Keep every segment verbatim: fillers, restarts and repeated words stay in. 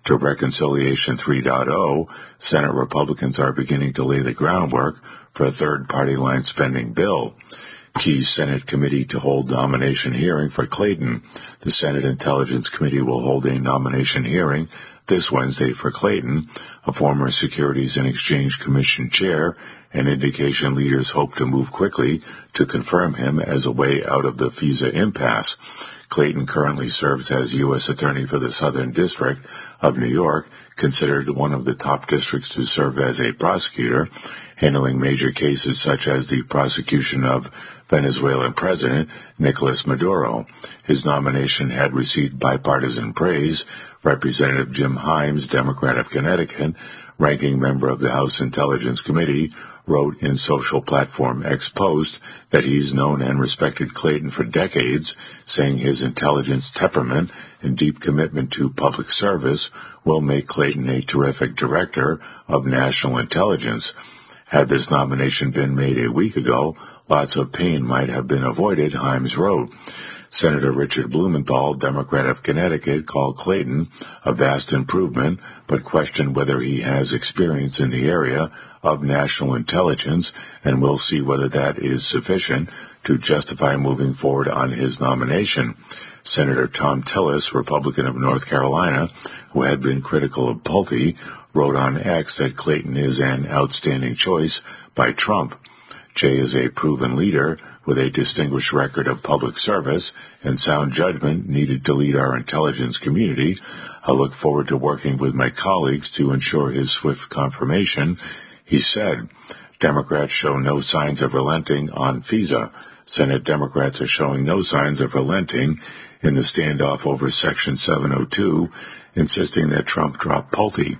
to Reconciliation three point oh, Senate Republicans are beginning to lay the groundwork for a third-party line spending bill. Key Senate committee to hold nomination hearing for Clayton. The Senate Intelligence Committee will hold a nomination hearing this Wednesday for Clayton, a former Securities and Exchange Commission chair, and indication leaders hope to move quickly to confirm him as a way out of the FISA impasse. Clayton currently serves as U S Attorney for the Southern District of New York, considered one of the top districts to serve as a prosecutor, handling major cases such as the prosecution of Venezuelan President Nicolas Maduro. His nomination had received bipartisan praise. Representative Jim Himes, Democrat of Connecticut, ranking member of the House Intelligence Committee, wrote in social platform X Post that he's known and respected Clayton for decades, saying his intelligence temperament and deep commitment to public service will make Clayton a terrific director of national intelligence. Had this nomination been made a week ago, lots of pain might have been avoided, Himes wrote. Senator Richard Blumenthal, Democrat of Connecticut, called Clayton a vast improvement, but questioned whether he has experience in the area of national intelligence, and will see whether that is sufficient to justify moving forward on his nomination. Senator Thom Tillis, Republican of North Carolina, who had been critical of Pulte, wrote on X that Clayton is an outstanding choice by Trump. Jay is a proven leader with a distinguished record of public service and sound judgment needed to lead our intelligence community. I look forward to working with my colleagues to ensure his swift confirmation, he said. Democrats show no signs of relenting on FISA. Senate Democrats are showing no signs of relenting in the standoff over Section seven oh two, insisting that Trump drop Pulte.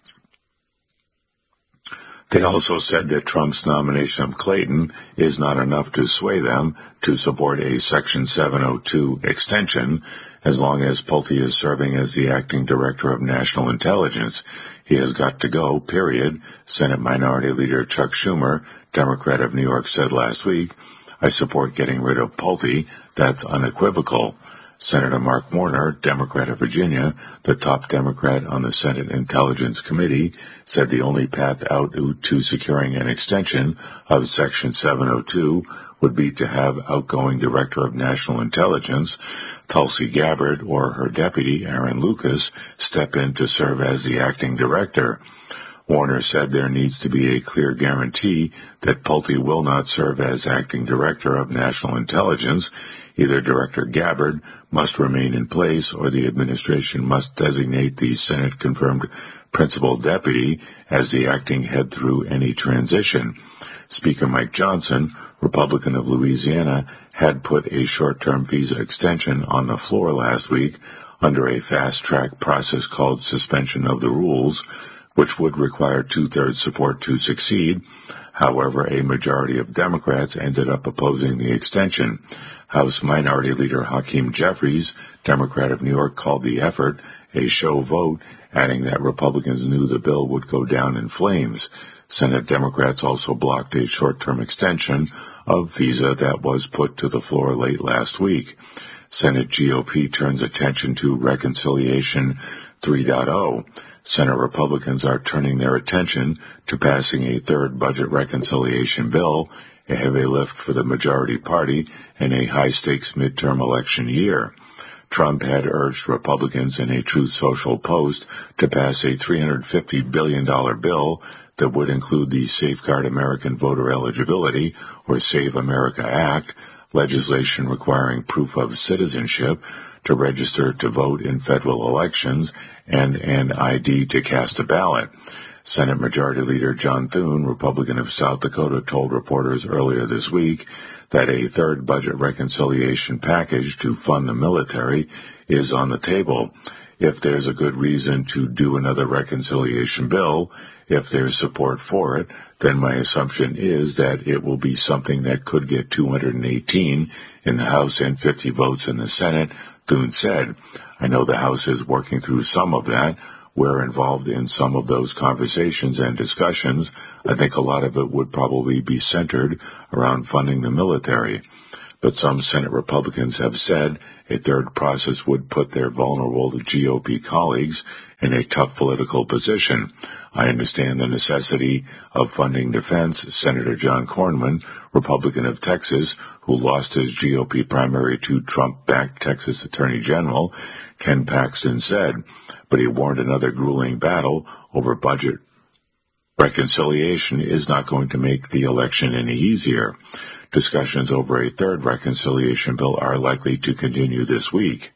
They also said that Trump's nomination of Clayton is not enough to sway them to support a Section seven oh two extension as long as Pulte is serving as the acting director of national intelligence. He has got to go, period, Senate Minority Leader Chuck Schumer, Democrat of New York, said last week. I support getting rid of Pulte. That's unequivocal. Senator Mark Warner, Democrat of Virginia, the top Democrat on the Senate Intelligence Committee, said the only path out to securing an extension of Section seven oh two would be to have outgoing Director of National Intelligence, Tulsi Gabbard, or her deputy, Aaron Lucas, step in to serve as the acting director. Warner said there needs to be a clear guarantee that Pulte will not serve as acting director of national intelligence. Either Director Gabbard must remain in place or the administration must designate the Senate-confirmed principal deputy as the acting head through any transition. Speaker Mike Johnson, Republican of Louisiana, had put a short-term FISA extension on the floor last week under a fast-track process called suspension of the rules, which would require two-thirds support to succeed. However, a majority of Democrats ended up opposing the extension. House Minority Leader Hakeem Jeffries, Democrat of New York, called the effort a show vote, adding that Republicans knew the bill would go down in flames. Senate Democrats also blocked a short-term extension of FISA that was put to the floor late last week. Senate G O P turns attention to Reconciliation three point oh. Senate Republicans are turning their attention to passing a third budget reconciliation bill, a heavy lift for the majority party in a high-stakes midterm election year. Trump had urged Republicans in a Truth Social post to pass a three hundred fifty billion dollars bill that would include the Safeguard American Voter Eligibility, or Save America Act, legislation requiring proof of citizenship to register to vote in federal elections, and an I D to cast a ballot. Senate Majority Leader John Thune, Republican of South Dakota, told reporters earlier this week that a third budget reconciliation package to fund the military is on the table. If there's a good reason to do another reconciliation bill, if there's support for it, then my assumption is that it will be something that could get two hundred eighteen in the House and fifty votes in the Senate, Thune said. I know the House is working through some of that. We're involved in some of those conversations and discussions. I think a lot of it would probably be centered around funding the military. But some Senate Republicans have said A third process would put their vulnerable G O P colleagues in a tough political position. I understand the necessity of funding defense, Senator John Cornyn, Republican of Texas, who lost his G O P primary to Trump-backed Texas Attorney General Ken Paxton said, but he warned another grueling battle over budget reconciliation is not going to make the election any easier. Discussions over a third reconciliation bill are likely to continue this week.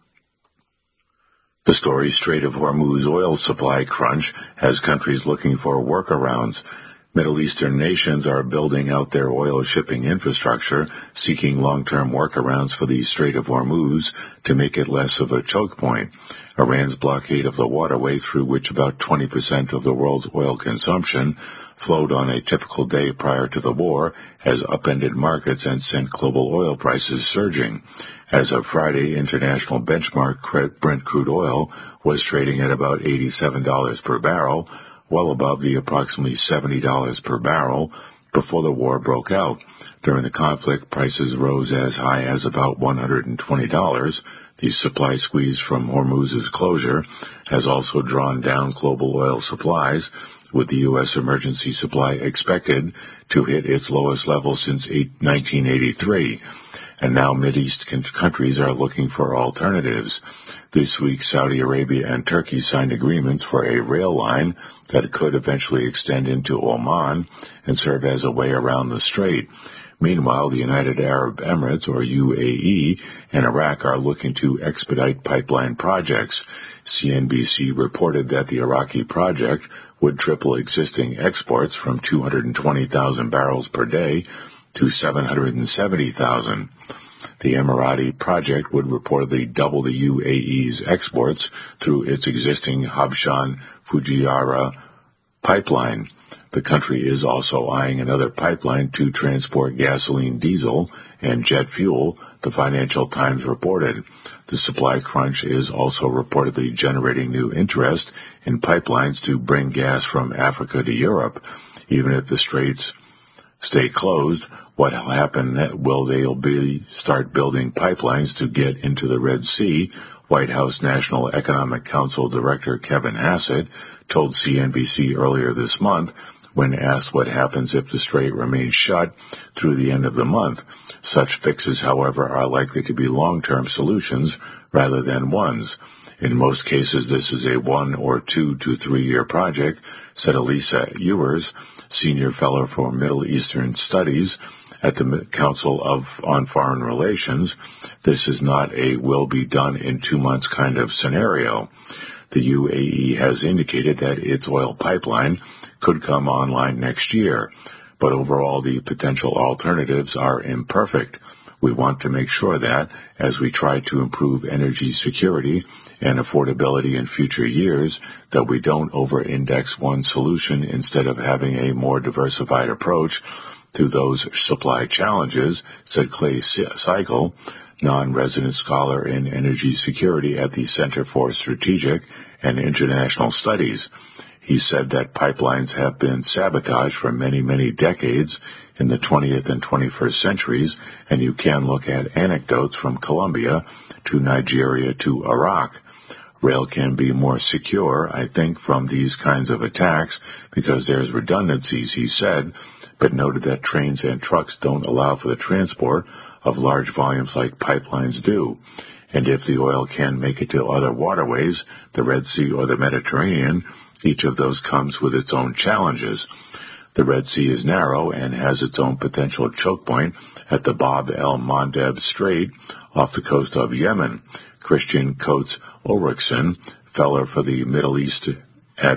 The story Strait of Hormuz oil supply crunch has countries looking for workarounds. Middle Eastern nations are building out their oil shipping infrastructure, seeking long-term workarounds for the Strait of Hormuz to make it less of a choke point. Iran's blockade of the waterway through which about twenty percent of the world's oil consumption flowed on a typical day prior to the war has upended markets and sent global oil prices surging. As of Friday, international benchmark Brent crude oil was trading at about eighty-seven dollars per barrel, well above the approximately seventy dollars per barrel before the war broke out. During the conflict, prices rose as high as about one hundred twenty dollars. The supply squeeze from Hormuz's closure has also drawn down global oil supplies, with the U S emergency supply expected to hit its lowest level since nineteen eighty-three. And now Mideast countries are looking for alternatives. This week, Saudi Arabia and Turkey signed agreements for a rail line that could eventually extend into Oman and serve as a way around the strait. Meanwhile, the United Arab Emirates, or U A E, and Iraq are looking to expedite pipeline projects. C N B C reported that the Iraqi project would triple existing exports from two hundred twenty thousand barrels per day to seven hundred seventy thousand. The Emirati project would reportedly double the U A E's exports through its existing Habshan-Fujairah pipeline. The country is also eyeing another pipeline to transport gasoline, diesel, and jet fuel, the Financial Times reported. The supply crunch is also reportedly generating new interest in pipelines to bring gas from Africa to Europe. Even if the straits stay closed, what will happen? Will they be start building pipelines to get into the Red Sea? White House National Economic Council Director Kevin Hassett told C N B C earlier this month when asked what happens if the strait remains shut through the end of the month. Such fixes, however, are likely to be long-term solutions rather than ones. In most cases, this is a one or two to three-year project, said Elisa Ewers, senior fellow for Middle Eastern Studies at the Council of on Foreign Relations. This is not a will be done in two months kind of scenario. The U A E has indicated that its oil pipeline could come online next year, but overall the potential alternatives are imperfect. We want to make sure that, as we try to improve energy security and affordability in future years, that we don't over-index one solution instead of having a more diversified approach to those supply challenges, said Clay Cycle, non-resident scholar in energy security at the Center for Strategic and International Studies. He said that pipelines have been sabotaged for many, many decades in the twentieth and twenty-first centuries, and you can look at anecdotes from Colombia to Nigeria to Iraq. Rail can be more secure, I think, from these kinds of attacks because there's redundancies, he said, but noted that trains and trucks don't allow for the transport of large volumes like pipelines do. And if the oil can make it to other waterways, the Red Sea or the Mediterranean, each of those comes with its own challenges. The Red Sea is narrow and has its own potential choke point at the Bab el-Mandeb Strait off the coast of Yemen. Christian Coates Ulrichsen, fellow for the Middle East at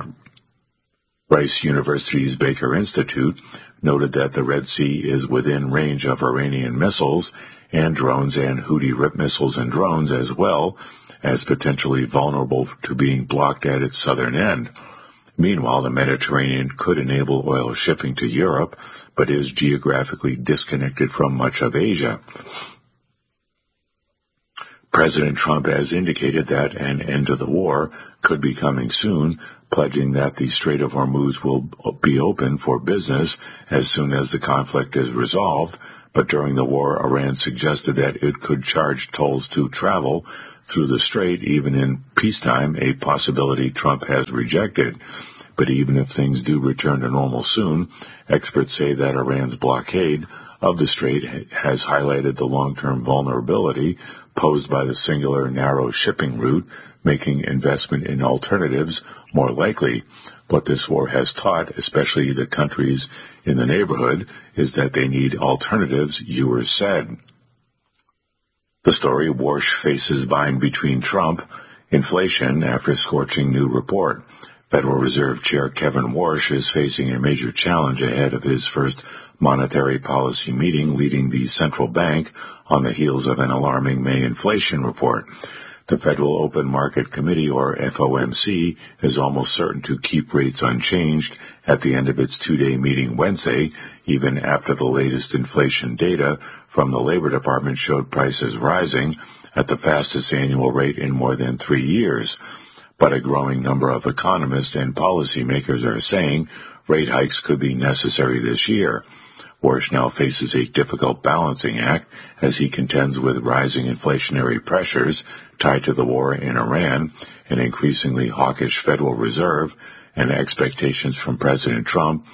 Rice University's Baker Institute, noted that the Red Sea is within range of Iranian missiles and drones and Houthi missiles and drones, as well as potentially vulnerable to being blocked at its southern end. Meanwhile, the Mediterranean could enable oil shipping to Europe, but is geographically disconnected from much of Asia. President Trump has indicated that an end to the war could be coming soon, pledging that the Strait of Hormuz will be open for business as soon as the conflict is resolved, But during the war, Iran suggested that it could charge tolls to travel through the strait even in peacetime, a possibility Trump has rejected. But even if things do return to normal soon, experts say that Iran's blockade of the strait has highlighted the long-term vulnerability posed by the singular narrow shipping route, making investment in alternatives more likely. What this war has taught, especially the countries in the neighborhood, is that they need alternatives, Ewers said. The story, Warsh faces bind between Trump, inflation after scorching new report. Federal Reserve Chair Kevin Warsh is facing a major challenge ahead of his first monetary policy meeting leading the central bank on the heels of an alarming May inflation report. The Federal Open Market Committee, or F O M C, is almost certain to keep rates unchanged at the end of its two-day meeting Wednesday, even after the latest inflation data from the Labor Department showed prices rising at the fastest annual rate in more than three years. But a growing number of economists and policymakers are saying rate hikes could be necessary this year. Warsh now faces a difficult balancing act as he contends with rising inflationary pressures tied to the war in Iran, an increasingly hawkish Federal Reserve, and expectations from President Trump,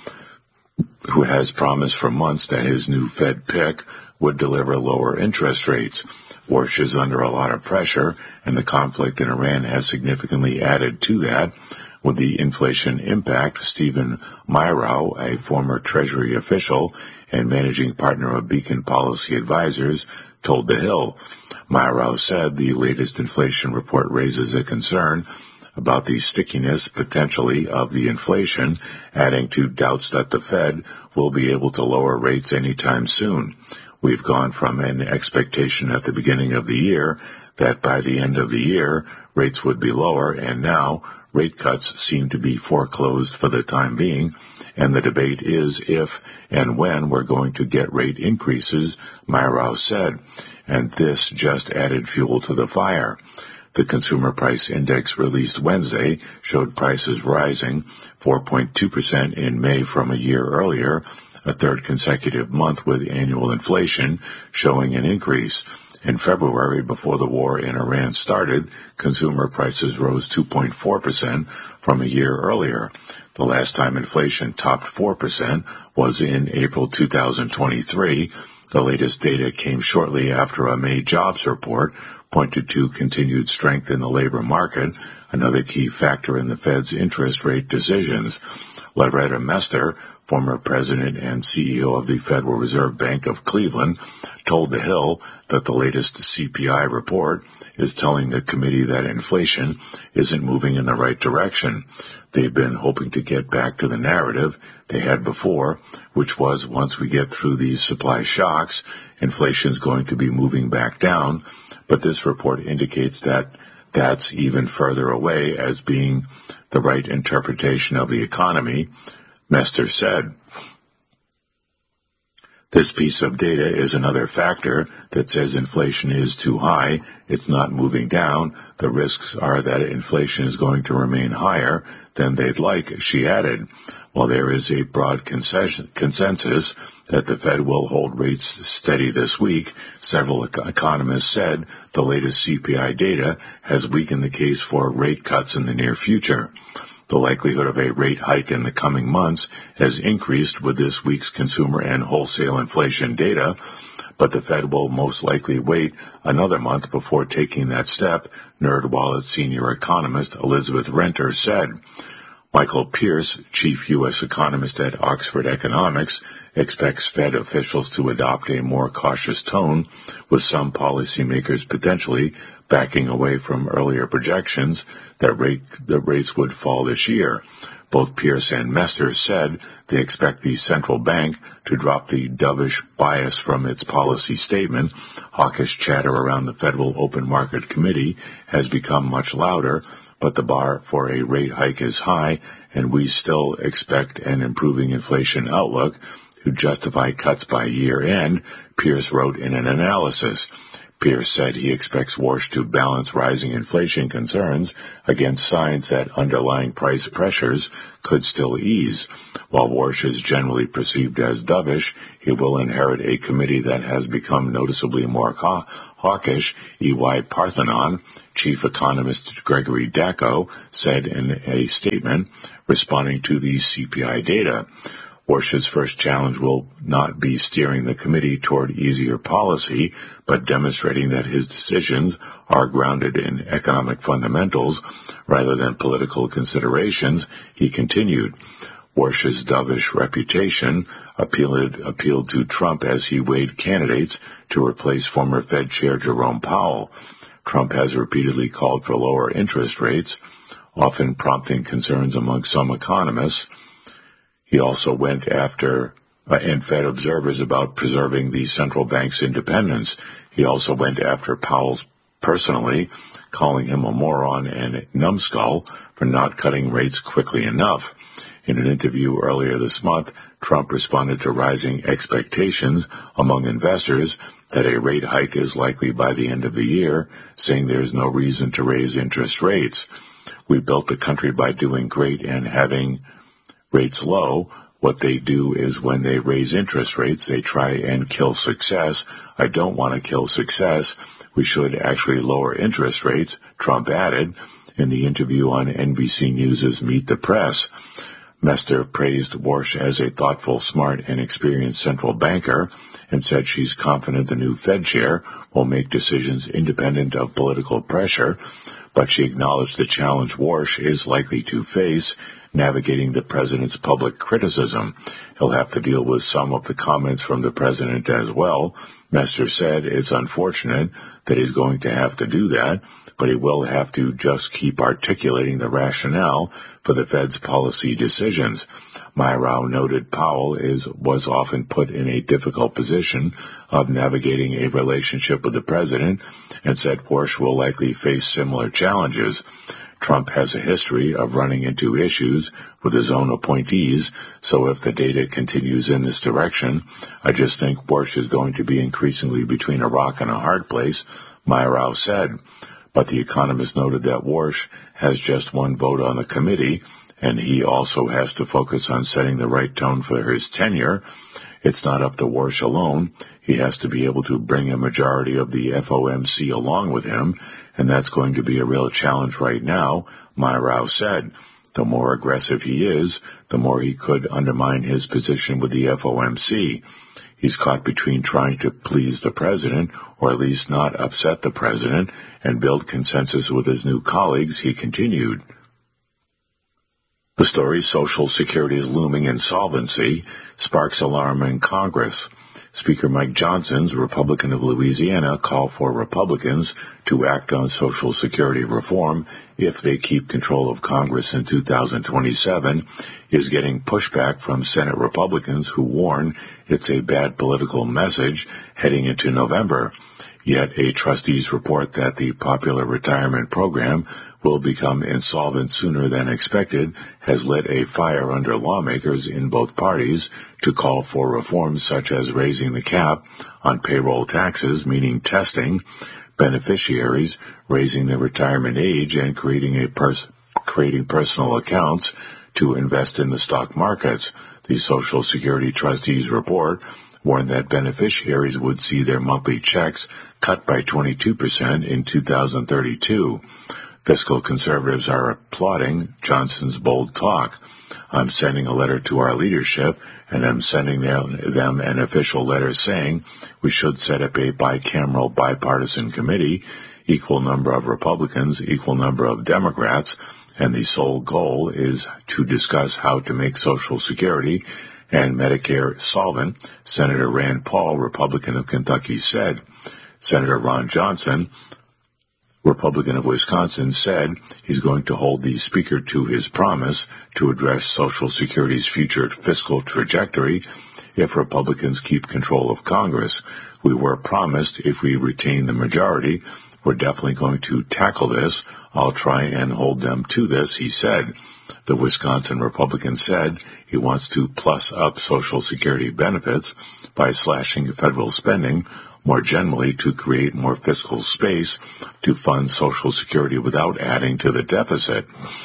who has promised for months that his new Fed pick would deliver lower interest rates. Warsh is under a lot of pressure, and the conflict in Iran has significantly added to that. With the inflation impact, Stephen Myrow, a former Treasury official and managing partner of Beacon Policy Advisors, told The Hill. Myrow said the latest inflation report raises a concern about the stickiness, potentially, of the inflation, adding to doubts that the Fed will be able to lower rates anytime soon. We've gone from an expectation at the beginning of the year that by the end of the year, rates would be lower, and now rate cuts seem to be foreclosed for the time being, and the debate is if and when we're going to get rate increases, Myrow said, and this just added fuel to the fire. The Consumer Price Index released Wednesday showed prices rising four point two percent in May from a year earlier, a third consecutive month with annual inflation showing an increase. In February, before the war in Iran started, consumer prices rose two point four percent from a year earlier. The last time inflation topped four percent was in April two thousand twenty-three. The latest data came shortly after a May jobs report pointed to continued strength in the labor market, another key factor in the Fed's interest rate decisions. Loretta Mester, former president and C E O of the Federal Reserve Bank of Cleveland, told The Hill that the latest C P I report is telling the committee that inflation isn't moving in the right direction. They've been hoping to get back to the narrative they had before, which was once we get through these supply shocks, inflation's going to be moving back down. But this report indicates that that's even further away as being the right interpretation of the economy, Mester said. This piece of data is another factor that says inflation is too high, it's not moving down, the risks are that inflation is going to remain higher than they'd like, she added. While there is a broad consensus that the Fed will hold rates steady this week, several economists said the latest C P I data has weakened the case for rate cuts in the near future. The likelihood of a rate hike in the coming months has increased with this week's consumer and wholesale inflation data, but the Fed will most likely wait another month before taking that step, NerdWallet senior economist Elizabeth Renter said. Michael Pierce, chief U S economist at Oxford Economics, expects Fed officials to adopt a more cautious tone, with some policymakers potentially backing away from earlier projections that rate, the rates would fall this year. Both Pierce and Mester said they expect the central bank to drop the dovish bias from its policy statement. Hawkish chatter around the Federal Open Market Committee has become much louder, but the bar for a rate hike is high, and we still expect an improving inflation outlook to justify cuts by year end, Pierce wrote in an analysis. Pierce said he expects Warsh to balance rising inflation concerns against signs that underlying price pressures could still ease. While Warsh is generally perceived as dovish, he will inherit a committee that has become noticeably more haw- hawkish. E Y Parthenon chief economist Gregory Dacko said in a statement responding to the C P I data. Warsh's first challenge will not be steering the committee toward easier policy, but demonstrating that his decisions are grounded in economic fundamentals rather than political considerations. He continued. Warsh's dovish reputation appealed, appealed to Trump as he weighed candidates to replace former Fed Chair Jerome Powell. Trump has repeatedly called for lower interest rates, often prompting concerns among some economists. He also went after uh, and fed observers about preserving the central bank's independence. He also went after Powell personally, calling him a moron and numbskull for not cutting rates quickly enough. In an interview earlier this month, Trump responded to rising expectations among investors that a rate hike is likely by the end of the year, saying there's no reason to raise interest rates. We built the country by doing great and having rates low. What they do is when they raise interest rates, they try and kill success. I don't want to kill success. We should actually lower interest rates, Trump added in the interview on N B C News' Meet the Press. Mester praised Warsh as a thoughtful, smart, and experienced central banker and said she's confident the new Fed chair will make decisions independent of political pressure, but she acknowledged the challenge Warsh is likely to face, navigating the president's public criticism. He'll have to deal with some of the comments from the president as well. Mester said it's unfortunate that he's going to have to do that, but he will have to just keep articulating the rationale for the Fed's policy decisions. Myrow noted Powell is was often put in a difficult position of navigating a relationship with the president and said Warsh will likely face similar challenges. Trump has a history of running into issues with his own appointees, so if the data continues in this direction, I just think Warsh is going to be increasingly between a rock and a hard place, Myrow said. But the economist noted that Warsh has just one vote on the committee, and he also has to focus on setting the right tone for his tenure. It's not up to Warsh alone. He has to be able to bring a majority of the F O M C along with him, and that's going to be a real challenge right now, Myrow said. The more aggressive he is, the more he could undermine his position with the F O M C. He's caught between trying to please the president, or at least not upset the president, and build consensus with his new colleagues, he continued. The story, Social Security's looming insolvency, sparks alarm in Congress. Speaker Mike Johnson's Republican of Louisiana call for Republicans to act on Social Security reform if they keep control of Congress in two thousand twenty-seven is getting pushback from Senate Republicans who warn it's a bad political message heading into November. Yet a trustees report that the popular retirement program will become insolvent sooner than expected has lit a fire under lawmakers in both parties to call for reforms such as raising the cap on payroll taxes, meaning testing beneficiaries, raising the retirement age, and creating a pers- creating personal accounts to invest in the stock markets. The Social Security trustees report warned that beneficiaries would see their monthly checks cut by twenty-two percent in two thousand thirty-two. Fiscal conservatives are applauding Johnson's bold talk. I'm sending a letter to our leadership, and I'm sending them an official letter saying we should set up a bicameral bipartisan committee, equal number of Republicans, equal number of Democrats, and the sole goal is to discuss how to make Social Security and Medicare solvent, Senator Rand Paul, Republican of Kentucky, said. Senator Ron Johnson, Republican of Wisconsin, said he's going to hold the Speaker to his promise to address Social Security's future fiscal trajectory if Republicans keep control of Congress. We were promised if we retain the majority, we're definitely going to tackle this. I'll try and hold them to this, he said. The Wisconsin Republican said he wants to plus up Social Security benefits by slashing federal spending more generally to create more fiscal space to fund Social Security without adding to the deficit.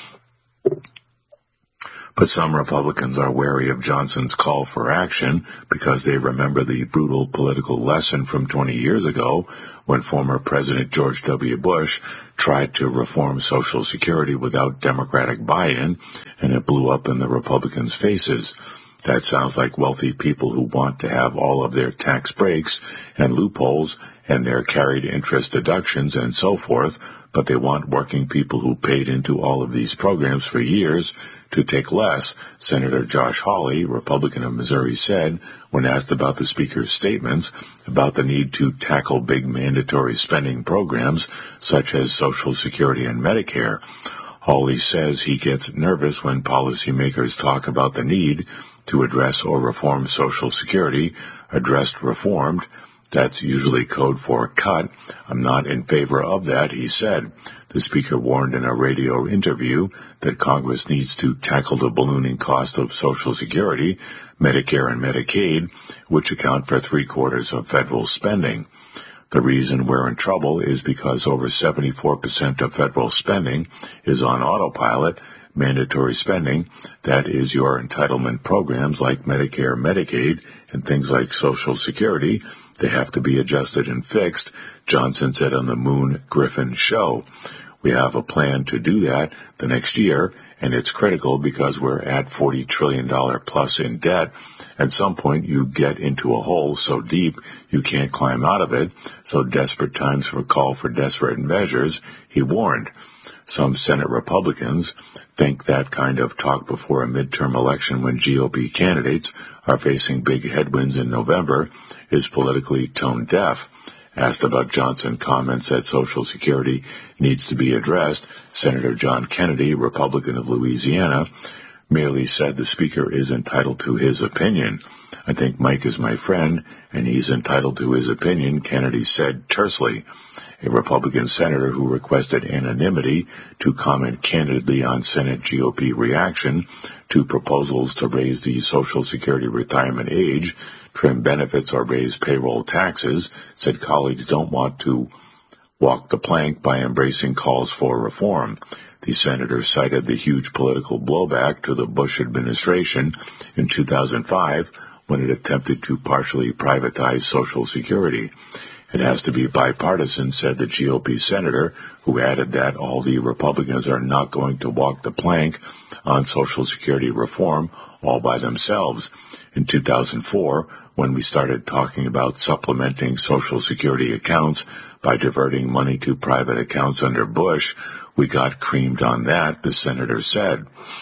But some Republicans are wary of Johnson's call for action because they remember the brutal political lesson from twenty years ago when former President George W. Bush tried to reform Social Security without Democratic buy-in, and it blew up in the Republicans' faces. That sounds like wealthy people who want to have all of their tax breaks and loopholes and their carried interest deductions and so forth, but they want working people who paid into all of these programs for years to take less, Senator Josh Hawley, Republican of Missouri, said when asked about the Speaker's statements about the need to tackle big mandatory spending programs such as Social Security and Medicare. Hawley says he gets nervous when policymakers talk about the need to address or reform Social Security, addressed reformed. That's usually code for cut. I'm not in favor of that, he said. The Speaker warned in a radio interview that Congress needs to tackle the ballooning cost of Social Security, Medicare and Medicaid, which account for three-quarters of federal spending. The reason we're in trouble is because over seventy-four percent of federal spending is on autopilot. Mandatory spending, that is your entitlement programs like Medicare, Medicaid, and things like Social Security, they have to be adjusted and fixed, Johnson said on the Moon Griffin show. We have a plan to do that the next year, and it's critical because we're at forty trillion dollars plus in debt. At some point, you get into a hole so deep you can't climb out of it, so desperate times for call for desperate measures, he warned. Some Senate Republicans think that kind of talk before a midterm election when G O P candidates are facing big headwinds in November is politically tone-deaf. Asked about Johnson's comments that Social Security needs to be addressed, Senator John Kennedy, Republican of Louisiana, merely said the Speaker is entitled to his opinion. I think Mike is my friend, and he's entitled to his opinion, Kennedy said tersely. A Republican senator who requested anonymity to comment candidly on Senate G O P reaction to proposals to raise the Social Security retirement age, trim benefits, or raise payroll taxes, said colleagues don't want to walk the plank by embracing calls for reform. The senator cited the huge political blowback to the Bush administration in two thousand five when it attempted to partially privatize Social Security. It has to be bipartisan, said the G O P senator, who added that all the Republicans are not going to walk the plank on Social Security reform all by themselves. In two thousand four, when we started talking about supplementing Social Security accounts by diverting money to private accounts under Bush, we got creamed on that, the senator said.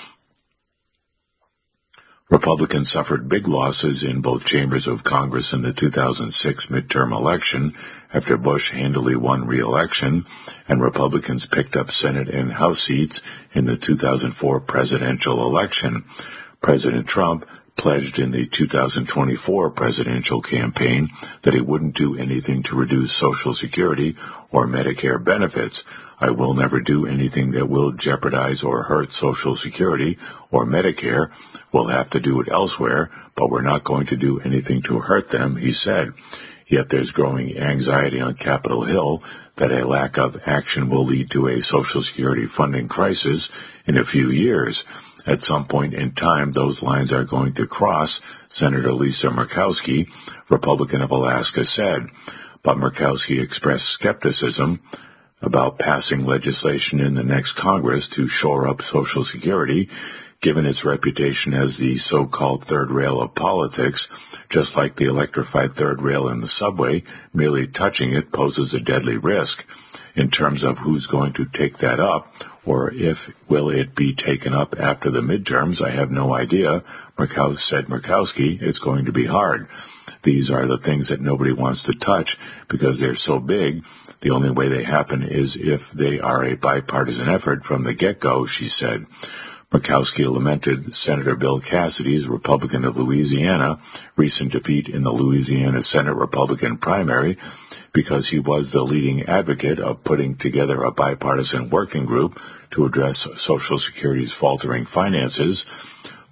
Republicans suffered big losses in both chambers of Congress in the two thousand six midterm election after Bush handily won re-election, and Republicans picked up Senate and House seats in the two thousand four presidential election. President Trump pledged in the two thousand twenty-four presidential campaign that he wouldn't do anything to reduce Social Security or Medicare benefits. I will never do anything that will jeopardize or hurt Social Security or Medicare. We'll have to do it elsewhere, but we're not going to do anything to hurt them, he said. Yet there's growing anxiety on Capitol Hill that a lack of action will lead to a Social Security funding crisis in a few years. At some point in time, those lines are going to cross, Senator Lisa Murkowski, Republican of Alaska, said. But Murkowski expressed skepticism about passing legislation in the next Congress to shore up Social Security, given its reputation as the so-called third rail of politics. Just like the electrified third rail in the subway, merely touching it poses a deadly risk. In terms of who's going to take that up, or if will it be taken up after the midterms, I have no idea, Murkow, said Murkowski. It's going to be hard. These are the things that nobody wants to touch because they're so big. The only way they happen is if they are a bipartisan effort from the get-go, she said. Murkowski lamented Senator Bill Cassidy's, Republican of Louisiana, recent defeat in the Louisiana Senate Republican primary because he was the leading advocate of putting together a bipartisan working group to address Social Security's faltering finances.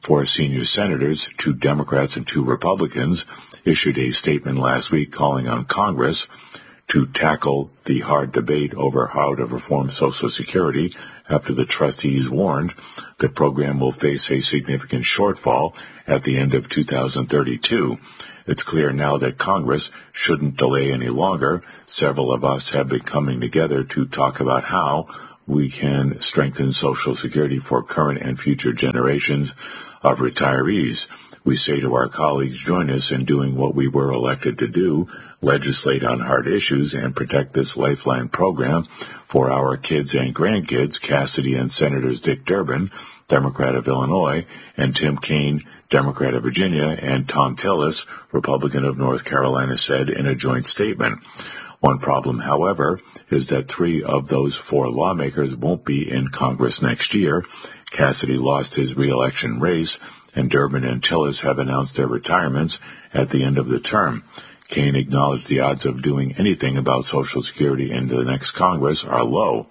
Four senior senators, two Democrats and two Republicans, issued a statement last week calling on Congress to tackle the hard debate over how to reform Social Security after the trustees warned the program will face a significant shortfall at the end of two thousand thirty-two. It's clear now that Congress shouldn't delay any longer. Several of us have been coming together to talk about how we can strengthen Social Security for current and future generations of retirees. We say to our colleagues, join us in doing what we were elected to do, legislate on hard issues and protect this lifeline program for our kids and grandkids. Cassidy and Senators Dick Durbin, Democrat of Illinois, and Tim Kaine, Democrat of Virginia, and Thom Tillis, Republican of North Carolina, said in a joint statement. One problem, however, is that three of those four lawmakers won't be in Congress next year. Cassidy lost his re-election race, and Durbin and Tillis have announced their retirements at the end of the term. Kaine acknowledged the odds of doing anything about Social Security in the next Congress are low.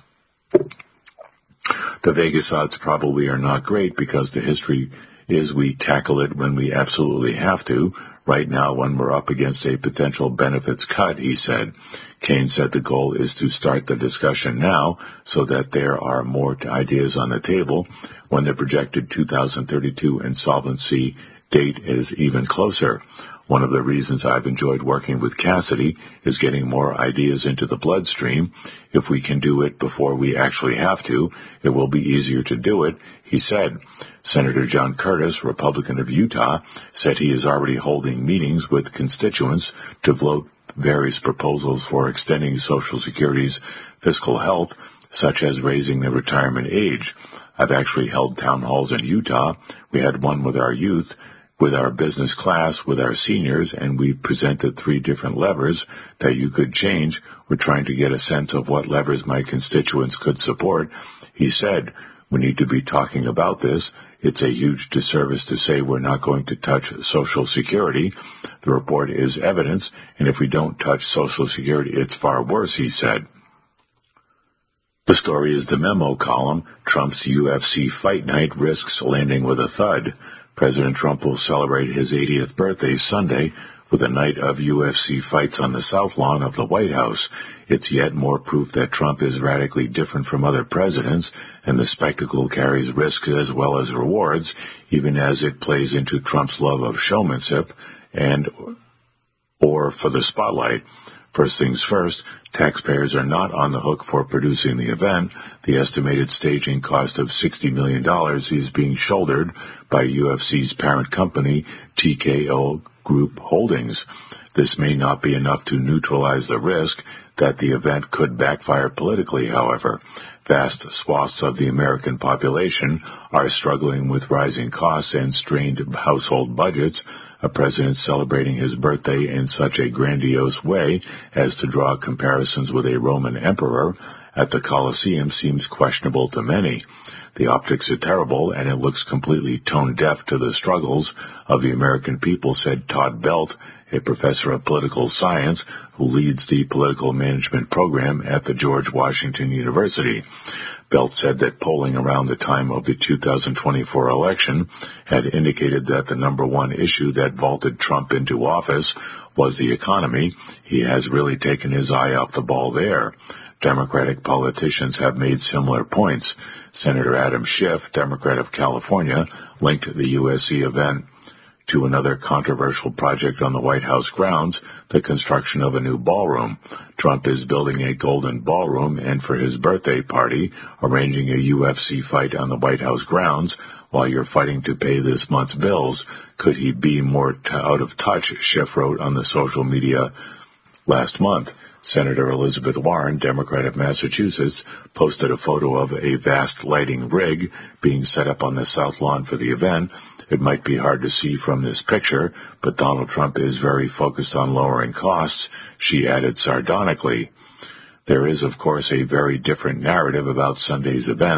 The Vegas odds probably are not great because the history is we tackle it when we absolutely have to. Right now, when we're up against a potential benefits cut, he said. Kaine said the goal is to start the discussion now so that there are more ideas on the table when the projected two thousand thirty-two insolvency date is even closer. One of the reasons I've enjoyed working with Cassidy is getting more ideas into the bloodstream. If we can do it before we actually have to, it will be easier to do it, he said. Senator John Curtis, Republican of Utah, said he is already holding meetings with constituents to vote various proposals for extending Social Security's fiscal health, such as raising the retirement age. I've actually held town halls in Utah. We had one with our youth, with our business class, with our seniors, and we presented three different levers that you could change. We're trying to get a sense of what levers my constituents could support. He said, we need to be talking about this. It's a huge disservice to say we're not going to touch Social Security. The report is evidence, and if we don't touch Social Security, it's far worse, he said. The story is the memo column. Trump's U F C fight night risks landing with a thud. President Trump will celebrate his eightieth birthday Sunday with a night of U F C fights on the South Lawn of the White House. It's yet more proof that Trump is radically different from other presidents, and the spectacle carries risks as well as rewards, even as it plays into Trump's love of showmanship and or for the spotlight. First things first, taxpayers are not on the hook for producing the event. The estimated staging cost of sixty million dollars is being shouldered by U F C's parent company, T K O Group Holdings. This may not be enough to neutralize the risk that the event could backfire politically, however. Vast swaths of the American population are struggling with rising costs and strained household budgets. A president celebrating his birthday in such a grandiose way as to draw comparisons with a Roman emperor at the Colosseum seems questionable to many. The optics are terrible, and it looks completely tone-deaf to the struggles of the American people, said Todd Belt, a professor of political science who leads the political management program at the George Washington University. Belt said that polling around the time of the two thousand twenty-four election had indicated that the number one issue that vaulted Trump into office was the economy. He has really taken his eye off the ball there. Democratic politicians have made similar points. Senator Adam Schiff, Democrat of California, linked the U S C event to another controversial project on the White House grounds, the construction of a new ballroom. Trump is building a golden ballroom and for his birthday party, arranging a U F C fight on the White House grounds while you're fighting to pay this month's bills. Could he be more t- out of touch, Schiff wrote on the social media last month. Senator Elizabeth Warren, Democrat of Massachusetts, posted a photo of a vast lighting rig being set up on the South Lawn for the event. It might be hard to see from this picture, but Donald Trump is very focused on lowering costs, she added sardonically. There is, of course, a very different narrative about Sunday's events.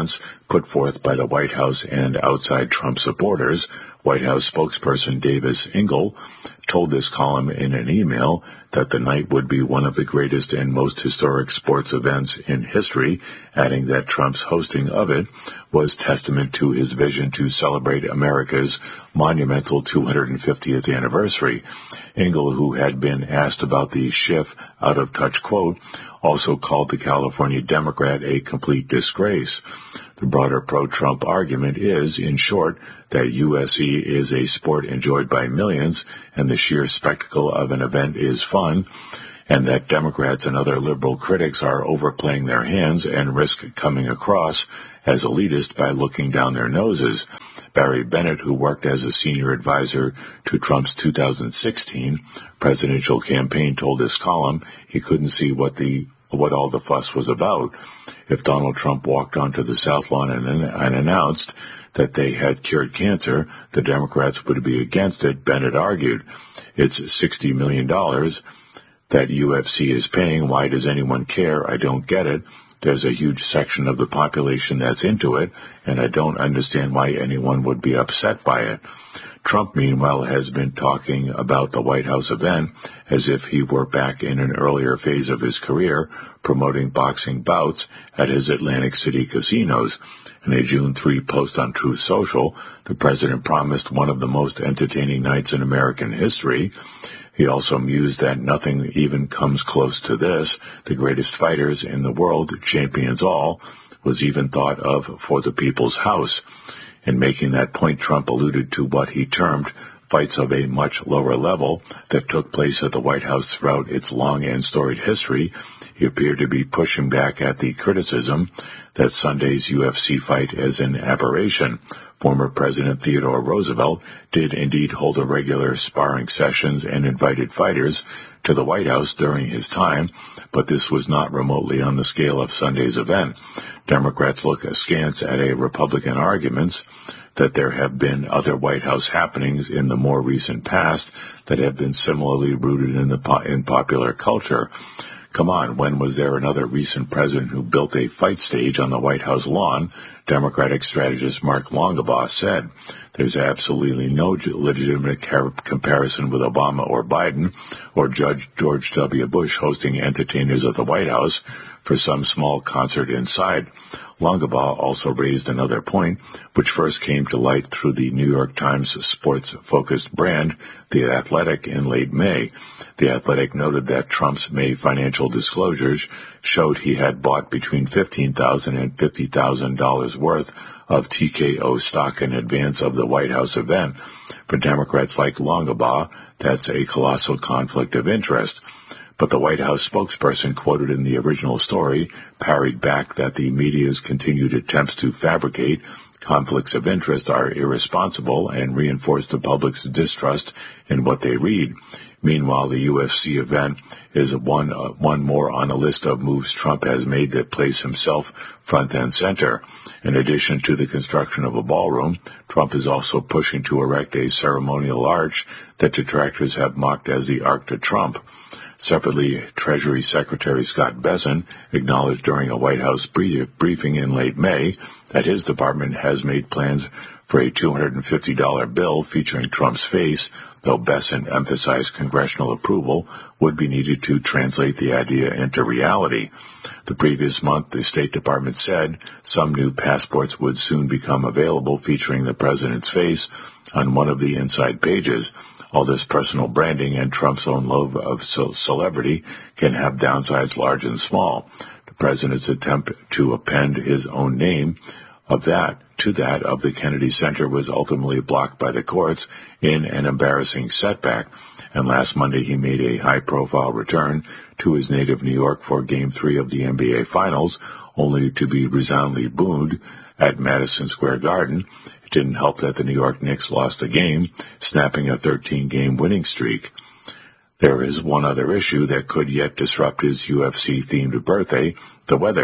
put forth by the White House and outside Trump supporters. White House spokesperson Davis Ingle told this column in an email that the night would be one of the greatest and most historic sports events in history, adding that Trump's hosting of it was testament to his vision to celebrate America's monumental two hundred fiftieth anniversary. Ingle, who had been asked about the Schiff out-of-touch quote, also called the California Democrat a complete disgrace. The broader pro-Trump argument is, in short, that U S C is a sport enjoyed by millions and the sheer spectacle of an event is fun, and that Democrats and other liberal critics are overplaying their hands and risk coming across as elitist by looking down their noses. Barry Bennett, who worked as a senior advisor to Trump's two thousand sixteen presidential campaign, told this column he couldn't see what the what all the fuss was about. If Donald Trump walked onto the South Lawn and, and announced that they had cured cancer, the Democrats would be against it, Bennett argued. It's sixty million dollars that U F C is paying. Why does anyone care? I don't get it. There's a huge section of the population that's into it, and I don't understand why anyone would be upset by it. Trump, meanwhile, has been talking about the White House event as if he were back in an earlier phase of his career, promoting boxing bouts at his Atlantic City casinos. In a June third post on Truth Social, the president promised one of the most entertaining nights in American history. He also mused that nothing even comes close to this. The greatest fighters in the world, champions all, was even thought of for the people's house. In making that point, Trump alluded to what he termed fights of a much lower level that took place at the White House throughout its long and storied history. He appeared to be pushing back at the criticism that Sunday's U F C fight is an aberration. Former President Theodore Roosevelt did indeed hold a regular sparring sessions and invited fighters to the White House during his time, but this was not remotely on the scale of Sunday's event. Democrats look askance at a Republican arguments that there have been other White House happenings in the more recent past that have been similarly rooted in the po- in popular culture. Come on, when was there another recent president who built a fight stage on the White House lawn? Democratic strategist Mark Longabaugh said. There's absolutely no legitimate car- comparison with Obama or Biden or Judge George W. Bush hosting entertainers at the White House for some small concert inside. Longabaugh also raised another point, which first came to light through the New York Times sports-focused brand, The Athletic, in late May. The Athletic noted that Trump's May financial disclosures showed he had bought between fifteen thousand dollars and fifty thousand dollars worth of T K O stock in advance of the White House event. For Democrats like Longabaugh, that's a colossal conflict of interest. But the White House spokesperson quoted in the original story parried back that the media's continued attempts to fabricate conflicts of interest are irresponsible and reinforce the public's distrust in what they read. Meanwhile, the U F C event is one, uh, one more on a list of moves Trump has made that place himself front and center. In addition to the construction of a ballroom, Trump is also pushing to erect a ceremonial arch that detractors have mocked as the Arc de Trump. Separately, Treasury Secretary Scott Bessent acknowledged during a White House briefing in late May that his department has made plans for a two hundred fifty dollars bill featuring Trump's face, though Bessent emphasized congressional approval would be needed to translate the idea into reality. The previous month, the State Department said some new passports would soon become available featuring the president's face on one of the inside pages. All this personal branding and Trump's own love of celebrity can have downsides large and small. The president's attempt to append his own name of that to that of the Kennedy Center was ultimately blocked by the courts in an embarrassing setback. And last Monday he made a high-profile return to his native New York for Game three of the N B A Finals, only to be resoundingly booed at Madison Square Garden. It didn't help that the New York Knicks lost the game, snapping a thirteen-game winning streak. There is one other issue that could yet disrupt his U F C-themed birthday, the weather.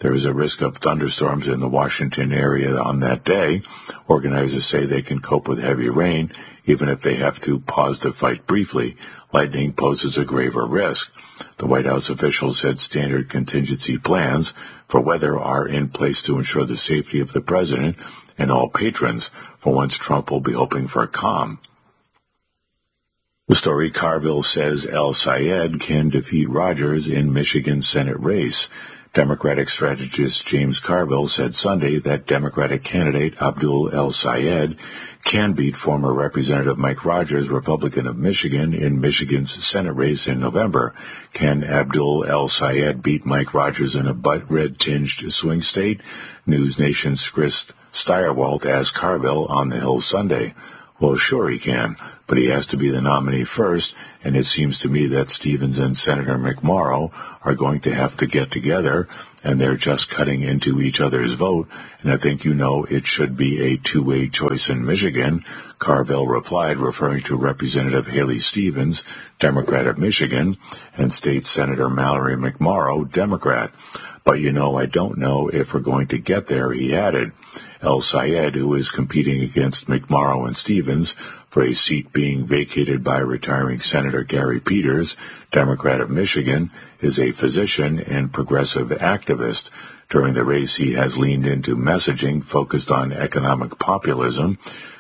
There is a risk of thunderstorms in the Washington area on that day. Organizers say they can cope with heavy rain, even if they have to pause the fight briefly. Lightning poses a graver risk. The White House officials said standard contingency plans for weather are in place to ensure the safety of the president and all patrons. For once, Trump will be hoping for calm. The story: Carville says El-Sayed can defeat Rogers in Michigan Senate race. Democratic strategist James Carville said Sunday that Democratic candidate Abdul El-Sayed can beat former Representative Mike Rogers, Republican of Michigan, in Michigan's Senate race in November. Can Abdul El-Sayed beat Mike Rogers in a red-tinged swing state? News Nation's Chris Steyerwalt asked Carville on the Hill Sunday. Well, sure he can, but he has to be the nominee first, and it seems to me that Stevens and Senator McMorrow are going to have to get together, and they're just cutting into each other's vote, and I think you know it should be a two-way choice in Michigan, Carville replied, referring to Representative Haley Stevens, Democrat of Michigan, and State Senator Mallory McMorrow, Democrat. But you know, I don't know if we're going to get there, he added. El-Sayed, who is competing against McMorrow and Stevens for a seat being vacated by retiring Senator Gary Peters, Democrat of Michigan, is a physician and progressive activist. During the race, he has leaned into messaging focused on economic populism,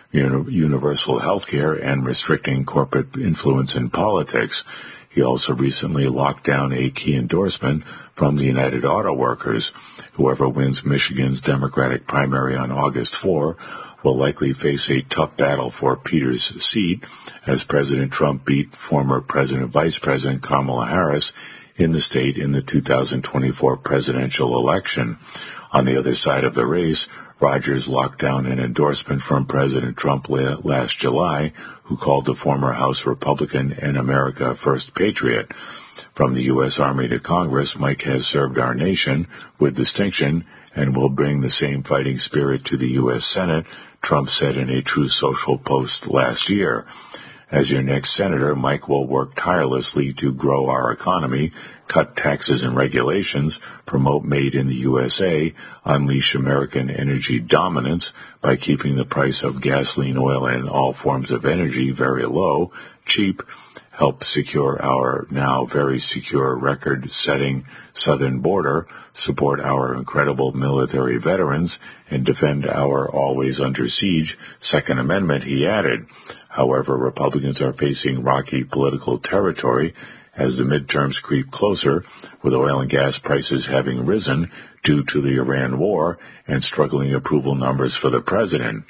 universal health care, and restricting corporate influence in politics. He also recently locked down a key endorsement from the United Auto Workers. Whoever wins Michigan's Democratic primary on August fourth will likely face a tough battle for Peters' seat, as President Trump beat former President Vice President Kamala Harris in the state in the two thousand twenty-four presidential election. On the other side of the race, Rogers locked down an endorsement from President Trump last July, who called the former House Republican an America First patriot. From the U S Army to Congress, Mike has served our nation with distinction and will bring the same fighting spirit to the U S Senate, Trump said in a Truth Social post last year. As your next senator, Mike will work tirelessly to grow our economy, cut taxes and regulations, promote Made in the U S A, unleash American energy dominance by keeping the price of gasoline, oil, and all forms of energy very low, cheap, help secure our now very secure record-setting southern border, support our incredible military veterans, and defend our always under siege Second Amendment, he added. However, Republicans are facing rocky political territory as the midterms creep closer, with oil and gas prices having risen due to the Iran war and struggling approval numbers for the president.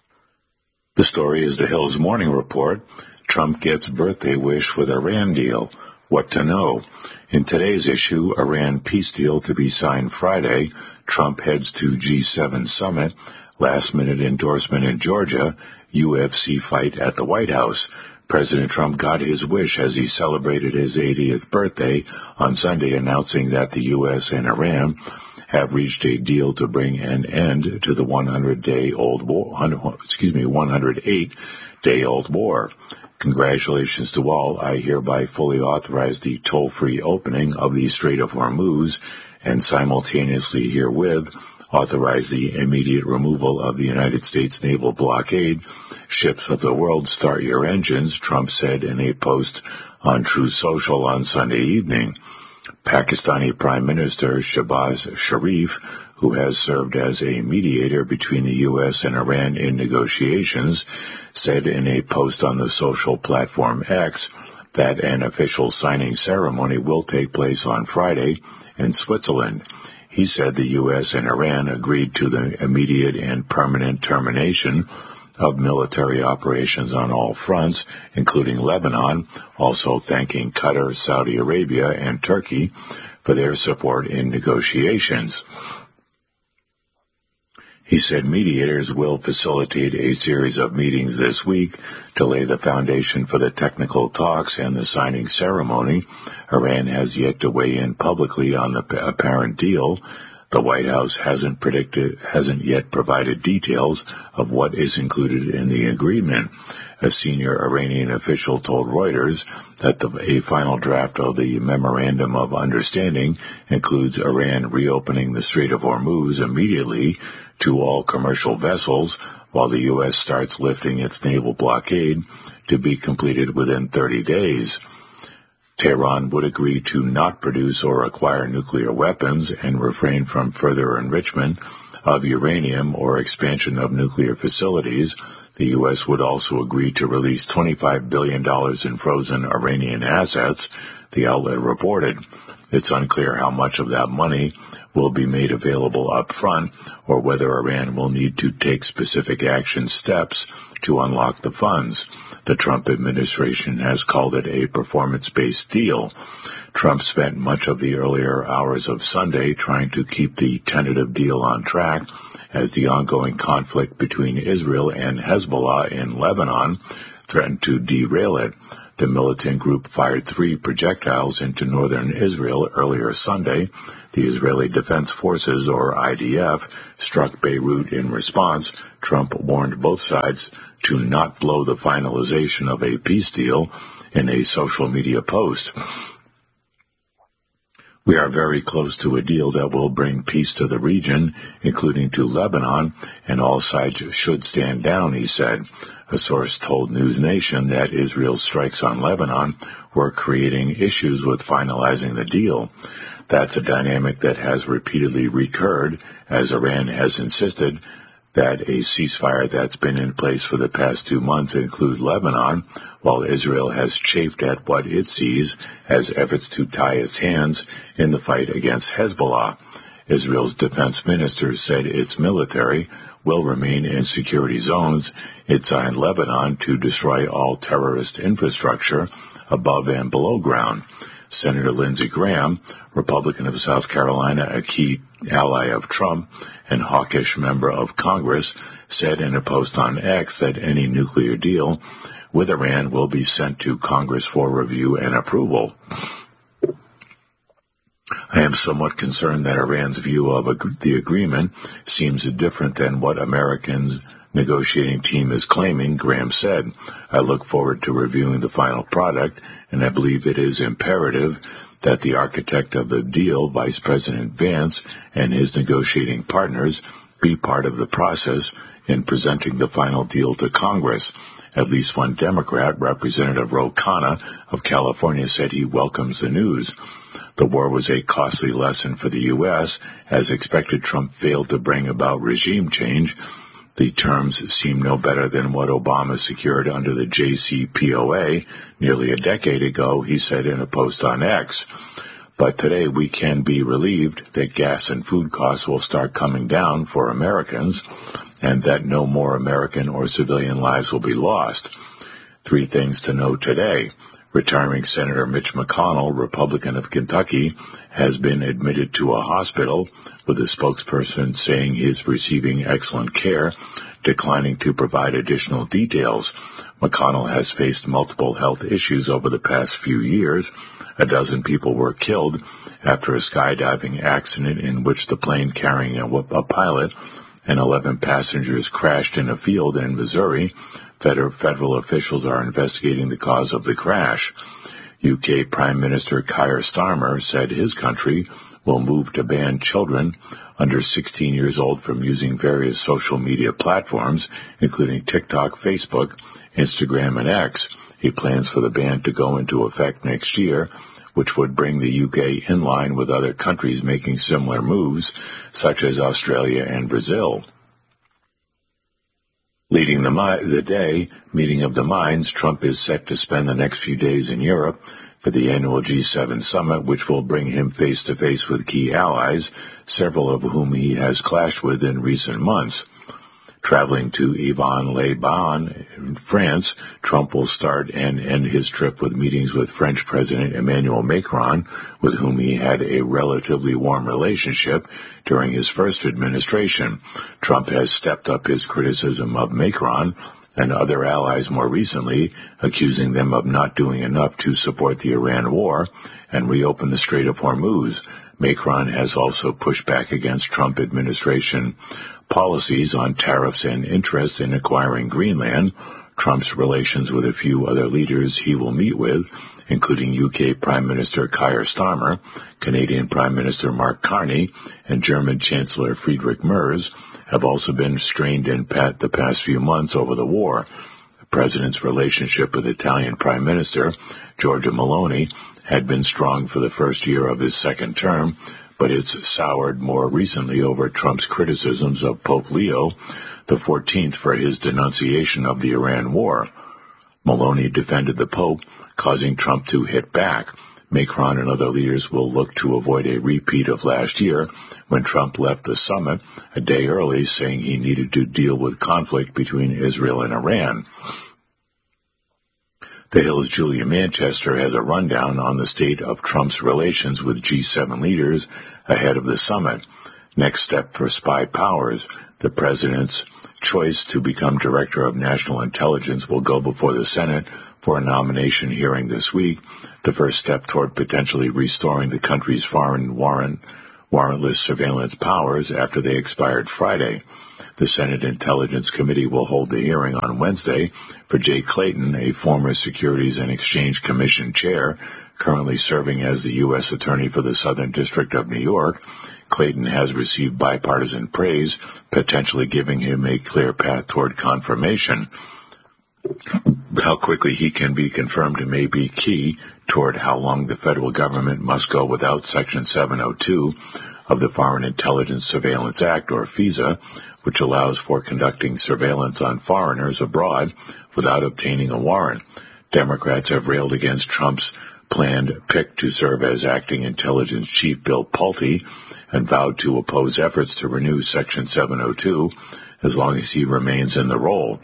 The story is the Hill's Morning Report. Trump gets birthday wish with Iran deal. What to know? In today's issue, Iran peace deal to be signed Friday. Trump heads to G seven summit. Last-minute endorsement in Georgia. U F C fight at the White House. President Trump got his wish as he celebrated his eightieth birthday on Sunday, announcing that the U S and Iran have reached a deal to bring an end to the one hundred day old war, excuse me, one hundred eight day old war. Congratulations to all. I hereby fully authorize the toll-free opening of the Strait of Hormuz and simultaneously herewith authorize the immediate removal of the United States naval blockade. Ships of the world, start your engines, Trump said in a post on Truth Social on Sunday evening. Pakistani Prime Minister Shehbaz Sharif, who has served as a mediator between the U S and Iran in negotiations, said in a post on the social platform X that an official signing ceremony will take place on Friday in Switzerland. He said the U S and Iran agreed to the immediate and permanent termination of military operations on all fronts, including Lebanon, also thanking Qatar, Saudi Arabia, and Turkey for their support in negotiations. He said mediators will facilitate a series of meetings this week to lay the foundation for the technical talks and the signing ceremony. Iran has yet to weigh in publicly on the apparent deal. The White House hasn't predicted, hasn't yet provided details of what is included in the agreement. A senior Iranian official told Reuters that the, a final draft of the Memorandum of Understanding includes Iran reopening the Strait of Hormuz immediately to all commercial vessels, while the U S starts lifting its naval blockade, to be completed within thirty days. Tehran would agree to not produce or acquire nuclear weapons and refrain from further enrichment of uranium or expansion of nuclear facilities. The U S would also agree to release twenty-five billion dollars in frozen Iranian assets, the outlet reported. It's unclear how much of that money will be made available up front or whether Iran will need to take specific action steps to unlock the funds. The Trump administration has called it a performance-based deal. Trump spent much of the earlier hours of Sunday trying to keep the tentative deal on track as the ongoing conflict between Israel and Hezbollah in Lebanon threatened to derail it. The militant group fired three projectiles into northern Israel earlier Sunday. The Israeli Defense Forces, or I D F, struck Beirut in response. Trump warned both sides to not blow the finalization of a peace deal in a social media post. We are very close to a deal that will bring peace to the region, including to Lebanon, and all sides should stand down, he said. A source told News Nation that Israel's strikes on Lebanon were creating issues with finalizing the deal. That's a dynamic that has repeatedly recurred, as Iran has insisted that a ceasefire that's been in place for the past two months include Lebanon, while Israel has chafed at what it sees as efforts to tie its hands in the fight against Hezbollah. Israel's defense minister said its military will remain in security zones inside Lebanon to destroy all terrorist infrastructure above and below ground. Senator Lindsey Graham, Republican of South Carolina, a key ally of Trump and hawkish member of Congress, said in a post on X that any nuclear deal with Iran will be sent to Congress for review and approval. I am somewhat concerned that Iran's view of ag- the agreement seems different than what Americans' negotiating team is claiming, Graham said. I look forward to reviewing the final product, and I believe it is imperative that the architect of the deal, Vice President Vance, and his negotiating partners be part of the process in presenting the final deal to Congress. At least one Democrat, Representative Ro Khanna of California, said he welcomes the news. The war was a costly lesson for the U S. As expected, Trump failed to bring about regime change. The terms seem no better than what Obama secured under the J C P O A nearly a decade ago, he said in a post on X. But today we can be relieved that gas and food costs will start coming down for Americans and that no more American or civilian lives will be lost. Three things to know today. Retiring Senator Mitch McConnell, Republican of Kentucky, has been admitted to a hospital, with a spokesperson saying he is receiving excellent care, declining to provide additional details. McConnell has faced multiple health issues over the past few years. A dozen people were killed after a skydiving accident in which the plane carrying a, a pilot and eleven passengers crashed in a field in Missouri. Federal officials are investigating the cause of the crash. U K Prime Minister Keir Starmer said his country will move to ban children under sixteen years old from using various social media platforms, including TikTok, Facebook, Instagram, and X. He plans for the ban to go into effect next year, which would bring the U K in line with other countries making similar moves, such as Australia and Brazil. Leading the, mi- the day, meeting of the minds, Trump is set to spend the next few days in Europe for the annual G seven summit, which will bring him face-to-face with key allies, several of whom he has clashed with in recent months. Traveling to Yvon-les-Bains in France, Trump will start and end his trip with meetings with French President Emmanuel Macron, with whom he had a relatively warm relationship during his first administration. Trump has stepped up his criticism of Macron and other allies more recently, accusing them of not doing enough to support the Iran war and reopen the Strait of Hormuz. Macron has also pushed back against Trump administration policies on tariffs and interest in acquiring Greenland, Trump's relations with a few other leaders he will meet with, including U K Prime Minister Keir Starmer, Canadian Prime Minister Mark Carney, and German Chancellor Friedrich Merz, have also been strained in pat the past few months over the war. The president's relationship with Italian Prime Minister Giorgia Meloni had been strong for the first year of his second term, but it's soured more recently over Trump's criticisms of Pope Leo the fourteenth for his denunciation of the Iran war. Meloni defended the Pope, causing Trump to hit back. Macron and other leaders will look to avoid a repeat of last year, when Trump left the summit a day early, saying he needed to deal with conflict between Israel and Iran. The Hill's Julia Manchester has a rundown on the state of Trump's relations with G seven leaders ahead of the summit. Next step for spy powers, the president's choice to become director of national intelligence will go before the Senate for a nomination hearing this week, the first step toward potentially restoring the country's foreign warrant, warrantless surveillance powers after they expired Friday. The Senate Intelligence Committee will hold the hearing on Wednesday for Jay Clayton, a former Securities and Exchange Commission chair, currently serving as the U S Attorney for the Southern District of New York. Clayton has received bipartisan praise, potentially giving him a clear path toward confirmation. How quickly he can be confirmed may be key toward how long the federal government must go without Section seven oh two of the Foreign Intelligence Surveillance Act, or FISA, which allows for conducting surveillance on foreigners abroad without obtaining a warrant. Democrats have railed against Trump's planned pick to serve as acting intelligence chief Bill Pulte and vowed to oppose efforts to renew Section seven oh two as long as he remains in the role.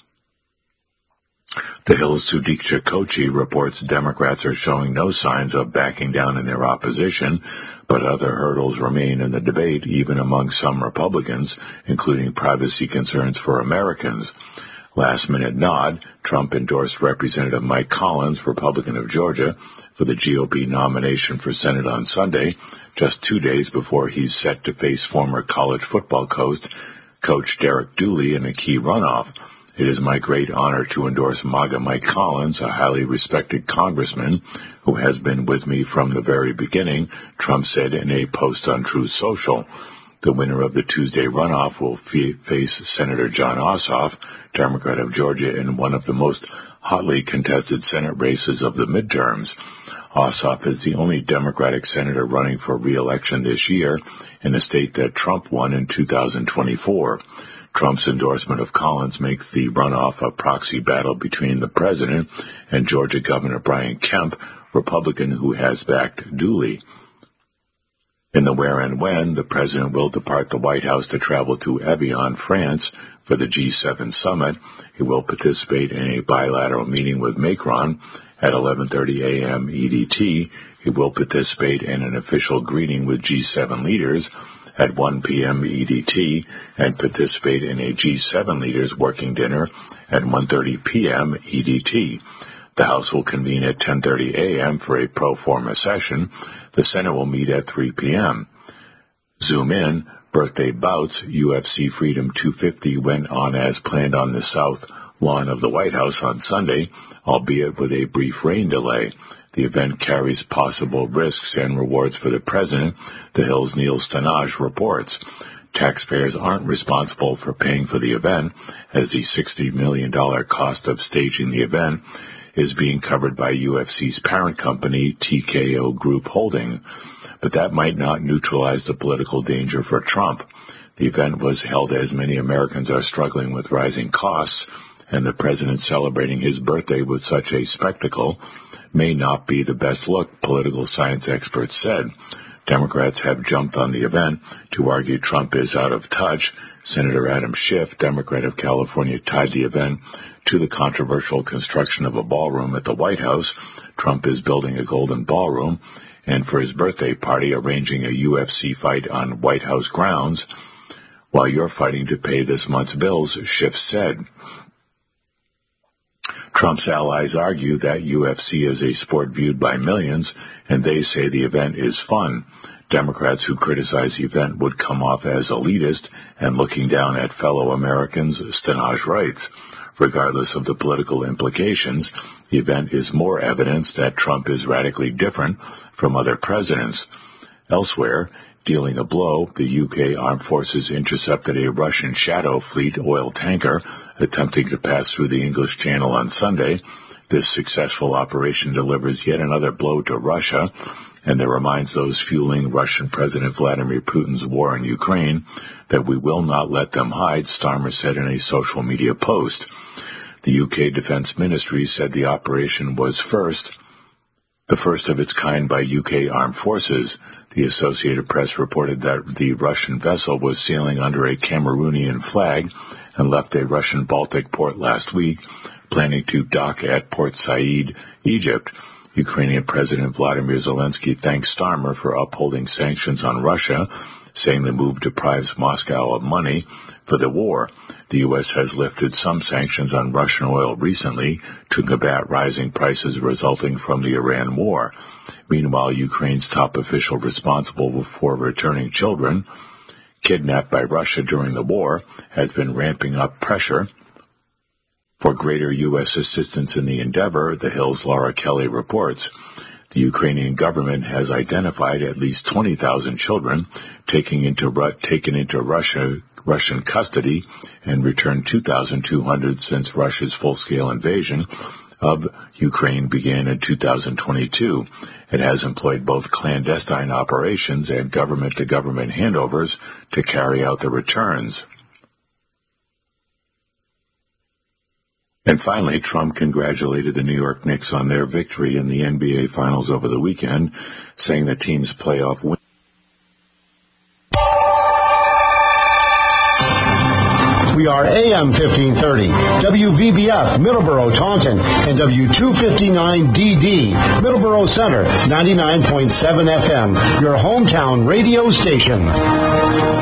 The Hill's Sudiksha Kochi reports Democrats are showing no signs of backing down in their opposition, but other hurdles remain in the debate, even among some Republicans, including privacy concerns for Americans. Last-minute nod, Trump endorsed Representative Mike Collins, Republican of Georgia, for the G O P nomination for Senate on Sunday, just two days before he's set to face former college football coach, coach Derek Dooley in a key runoff. It is my great honor to endorse MAGA Mike Collins, a highly respected congressman who has been with me from the very beginning, Trump said in a post on Truth Social. The winner of the Tuesday runoff will f- face Senator Jon Ossoff, Democrat of Georgia, in one of the most hotly contested Senate races of the midterms. Ossoff is the only Democratic senator running for re-election this year in a state that Trump won in two thousand twenty-four. Trump's endorsement of Collins makes the runoff a proxy battle between the president and Georgia Governor Brian Kemp, Republican who has backed Dooley. In the where and when, the president will depart the White House to travel to Evian, France, for the G seven summit. He will participate in a bilateral meeting with Macron at eleven thirty a.m. E D T. He will participate in an official greeting with G seven leaders at one p.m. E D T and participate in a G seven leaders working dinner at one thirty p.m. E D T. The House will convene at ten thirty a.m. for a pro forma session. The Senate will meet at three p.m. Zoom in, birthday bouts, U F C Freedom two fifty went on as planned on the south lawn of the White House on Sunday, albeit with a brief rain delay. The event carries possible risks and rewards for the president, The Hill's Neil Stanage reports. Taxpayers aren't responsible for paying for the event, as the sixty million dollars cost of staging the event is being covered by U F C's parent company, T K O Group Holding. But that might not neutralize the political danger for Trump. The event was held as many Americans are struggling with rising costs, and the president celebrating his birthday with such a spectacle may not be the best look, political science experts said. Democrats have jumped on the event to argue Trump is out of touch. Senator Adam Schiff, Democrat of California, tied the event to the controversial construction of a ballroom at the White House. Trump is building a golden ballroom, and for his birthday party, arranging a U F C fight on White House grounds, while you're fighting to pay this month's bills, Schiff said. Trump's allies argue that U F C is a sport viewed by millions, and they say the event is fun. Democrats who criticize the event would come off as elitist and looking down at fellow Americans' Stenage rights. Regardless of the political implications, the event is more evidence that Trump is radically different from other presidents. Elsewhere, dealing a blow, the U K Armed Forces intercepted a Russian Shadow Fleet oil tanker attempting to pass through the English Channel on Sunday. This successful operation delivers yet another blow to Russia, and it reminds those fueling Russian President Vladimir Putin's war in Ukraine that we will not let them hide, Starmer said in a social media post. The U K Defense Ministry said the operation was first, the first of its kind by U K armed forces. The Associated Press reported that the Russian vessel was sailing under a Cameroonian flag and left a Russian Baltic port last week, planning to dock at Port Said, Egypt. Ukrainian President Vladimir Zelensky thanked Starmer for upholding sanctions on Russia, saying the move deprives Moscow of money for the war. The U S has lifted some sanctions on Russian oil recently to combat rising prices resulting from the Iran war. Meanwhile, Ukraine's top official responsible for returning children kidnapped by Russia during the war has been ramping up pressure for greater U S assistance in the endeavor, The Hill's Laura Kelly reports. The Ukrainian government has identified at least twenty thousand children taken into, taken into Russia, Russian custody and returned two thousand two hundred since Russia's full-scale invasion of Ukraine began in two thousand twenty-two. It has employed both clandestine operations and government-to-government handovers to carry out the returns. And finally, Trump congratulated the New York Knicks on their victory in the N B A Finals over the weekend, saying the team's playoff win. We are A M fifteen thirty, W V B F, Middleborough, Taunton, and W two fifty-nine D D, Middleborough Center, ninety-nine point seven F M, your hometown radio station.